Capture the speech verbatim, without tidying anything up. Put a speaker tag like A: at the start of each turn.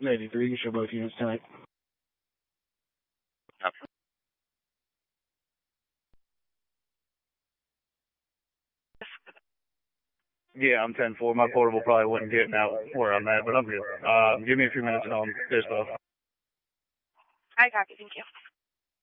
A: eighty-three, you can show both units tonight.
B: Copy.
A: Yeah, I'm ten four. My portable probably wouldn't get out where I'm at, but I'm good. Uh, give me a few minutes and I'll dispo.
B: I copy. Thank you.